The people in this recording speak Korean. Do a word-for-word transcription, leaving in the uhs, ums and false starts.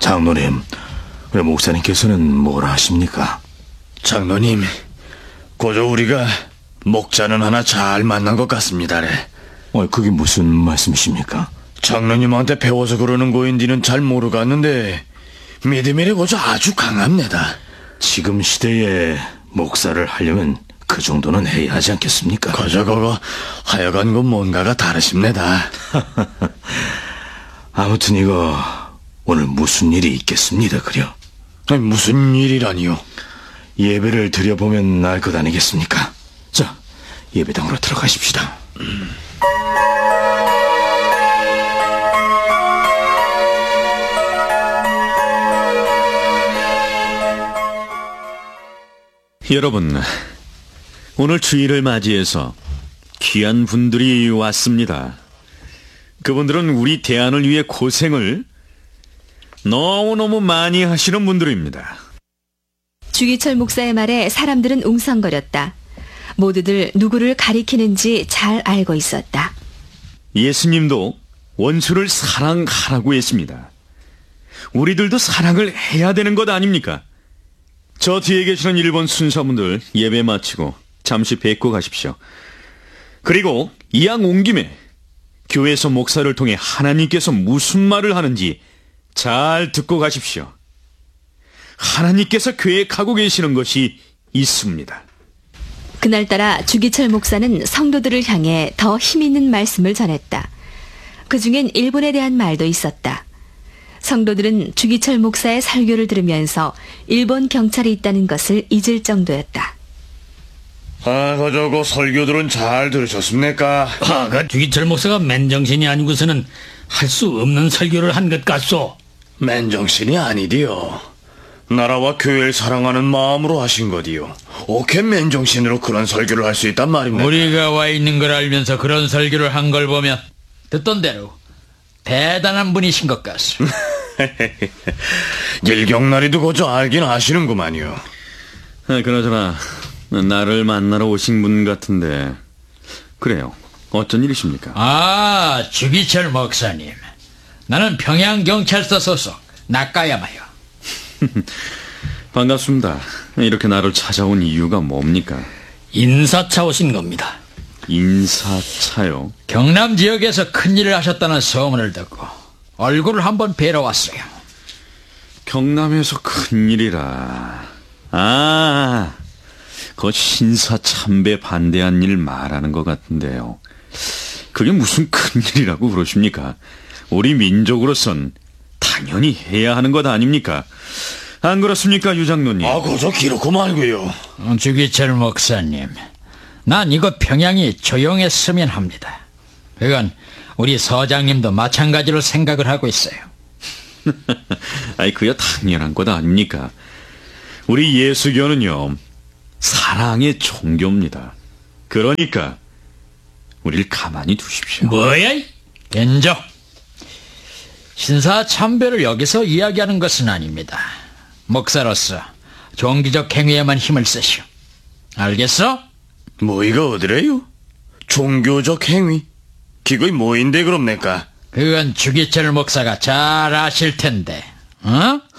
장로님, 왜 목사님께서는 뭐라 하십니까? 장로님, 고조 우리가 목자는 하나 잘 만난 것 같습니다래. 어, 그게 무슨 말씀이십니까? 장로님한테 배워서 그러는 거인지는 잘 모르겠는데 믿음이래 고조 아주 강합니다. 지금 시대에 목사를 하려면 그 정도는 해야 하지 않겠습니까? 고조 그거 하여간 건 뭔가가 다르십니다. 아무튼 이거 오늘 무슨 일이 있겠습니다, 그려? 아니, 무슨 일이라니요? 예배를 드려보면 알 것 아니겠습니까? 자, 예배당으로 들어가십시다. 음. 여러분, 오늘 주일을 맞이해서 귀한 분들이 왔습니다. 그분들은 우리 대안을 위해 고생을 너무너무 많이 하시는 분들입니다. 주기철 목사의 말에 사람들은 웅성거렸다. 모두들 누구를 가리키는지 잘 알고 있었다. 예수님도 원수를 사랑하라고 했습니다. 우리들도 사랑을 해야 되는 것 아닙니까? 저 뒤에 계시는 일본 순사분들 예배 마치고 잠시 뵙고 가십시오. 그리고 이왕 온 김에 교회에서 목사를 통해 하나님께서 무슨 말을 하는지 잘 듣고 가십시오. 하나님께서 계획하고 계시는 것이 있습니다. 그날따라 주기철 목사는 성도들을 향해 더 힘있는 말씀을 전했다. 그중엔 일본에 대한 말도 있었다. 성도들은 주기철 목사의 설교를 들으면서 일본 경찰이 있다는 것을 잊을 정도였다. 아, 그저 그 설교들은 잘 들으셨습니까? 아, 그 주기철 목사가 맨정신이 아니고서는 할 수 없는 설교를 한 것 같소. 맨정신이 아니디요. 나라와 교회를 사랑하는 마음으로 하신 거디요. 어떻게 맨정신으로 그런 설교를 할 수 있단 말입니까? 우리가 와 있는 걸 알면서 그런 설교를 한 걸 보면 듣던 대로 대단한 분이신 것 같소. 일경날이도 그저 알긴 아시는구만요. 아, 그나저나 나를 만나러 오신 분 같은데 그래요. 어쩐 일이십니까? 아, 주기철 목사님. 나는 평양경찰서 소속 낙가야마요. 반갑습니다. 이렇게 나를 찾아온 이유가 뭡니까? 인사차 오신 겁니다. 인사차요? 경남 지역에서 큰일을 하셨다는 소문을 듣고 얼굴을 한번 뵈러 왔어요. 경남에서 큰일이라. 아, 그 신사 참배 반대한 일 말하는 것 같은데요. 그게 무슨 큰일이라고 그러십니까? 우리 민족으로선 당연히 해야 하는 것 아닙니까? 안 그렇습니까, 유장로님? 아, 그저 기렇고 말고요. 주기철 목사님, 난 이거 평양이 조용했으면 합니다. 그건 우리 서장님도 마찬가지로 생각을 하고 있어요. 아이, 그야 당연한 것 아닙니까? 우리 예수교는요, 사랑의 종교입니다. 그러니까 우릴 가만히 두십시오. 뭐야? 겐저, 신사 참배를 여기서 이야기하는 것은 아닙니다. 목사로서 종기적 행위에만 힘을 쓰시오. 알겠어? 뭐 이거 어디래요? 종교적 행위? 그거이 뭐인데 그럽니까? 그건 주기철 목사가 잘 아실 텐데. 어?